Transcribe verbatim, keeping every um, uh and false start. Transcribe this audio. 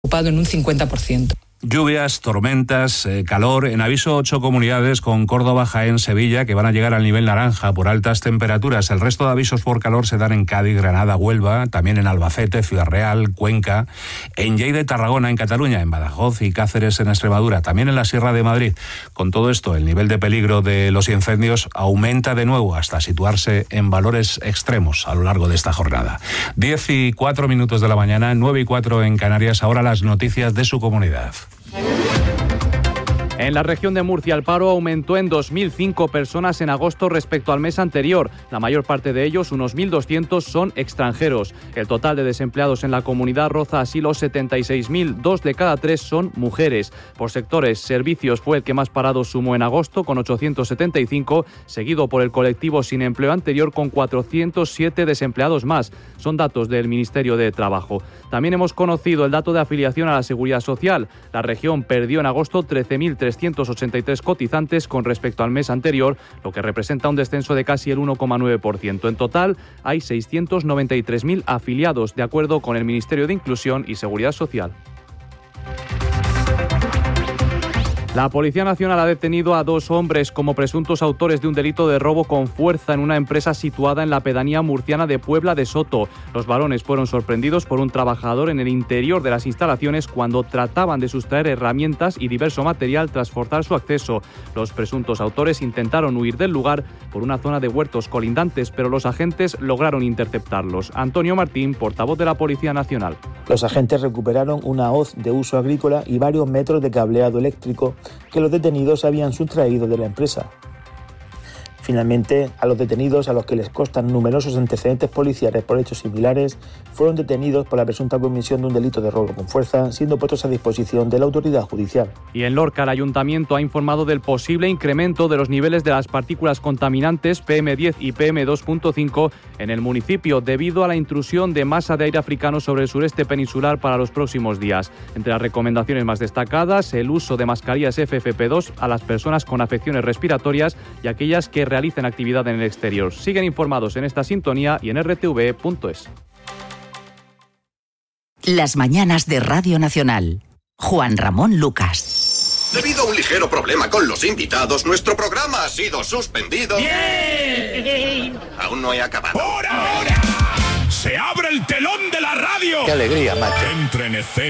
ocupado en un cincuenta por ciento. Lluvias, tormentas, eh, calor. En aviso ocho comunidades con Córdoba, Jaén, Sevilla, que van a llegar al nivel naranja por altas temperaturas. El resto de avisos por calor se dan en Cádiz, Granada, Huelva, también en Albacete, Ciudad Real, Cuenca, en Lleida, Tarragona, en Cataluña, en Badajoz y Cáceres, en Extremadura, también en la Sierra de Madrid. Con todo esto, el nivel de peligro de los incendios aumenta de nuevo hasta situarse en valores extremos a lo largo de esta jornada. Diez y cuatro minutos de la mañana, nueve y cuatro en Canarias. Ahora las noticias de su comunidad. En la región de Murcia, el paro aumentó en dos mil cinco personas en agosto respecto al mes anterior. La mayor parte de ellos, unos mil doscientos, son extranjeros. El total de desempleados en la comunidad roza así los setenta y seis mil. Dos de cada tres son mujeres. Por sectores, servicios fue el que más parados sumó en agosto, con ochocientos setenta y cinco, seguido por el colectivo sin empleo anterior, con cuatrocientos siete desempleados más. Son datos del Ministerio de Trabajo. También hemos conocido el dato de afiliación a la Seguridad Social. La región perdió en agosto trece mil trescientos ochenta y tres cotizantes con respecto al mes anterior, lo que representa un descenso de casi el uno coma nueve por ciento. En total, hay seiscientos noventa y tres mil afiliados, de acuerdo con el Ministerio de Inclusión y Seguridad Social. La Policía Nacional ha detenido a dos hombres como presuntos autores de un delito de robo con fuerza en una empresa situada en la pedanía murciana de Puebla de Soto. Los varones fueron sorprendidos por un trabajador en el interior de las instalaciones cuando trataban de sustraer herramientas y diverso material tras forzar su acceso. Los presuntos autores intentaron huir del lugar por una zona de huertos colindantes, pero los agentes lograron interceptarlos. Antonio Martín, portavoz de la Policía Nacional. Los agentes recuperaron una hoz de uso agrícola y varios metros de cableado eléctrico que los detenidos habían sustraído de la empresa. Finalmente, a los detenidos, a los que les constan numerosos antecedentes policiales por hechos similares, fueron detenidos por la presunta comisión de un delito de robo con fuerza, siendo puestos a disposición de la autoridad judicial. Y en Lorca, el Ayuntamiento ha informado del posible incremento de los niveles de las partículas contaminantes P M diez y P M dos punto cinco en el municipio, debido a la intrusión de masa de aire africano sobre el sureste peninsular para los próximos días. Entre las recomendaciones más destacadas, el uso de mascarillas F F P dos a las personas con afecciones respiratorias y aquellas que realicen actividad en el exterior. Siguen informados en esta sintonía y en r t v punto es. Las mañanas de Radio Nacional. Juan Ramón Lucas. Debido a un ligero problema con los invitados, nuestro programa ha sido suspendido. ¡Bien! Aún no he acabado. ¡Por ahora! ¡Se abre el telón de la radio! ¡Qué alegría, macho! Entra en escena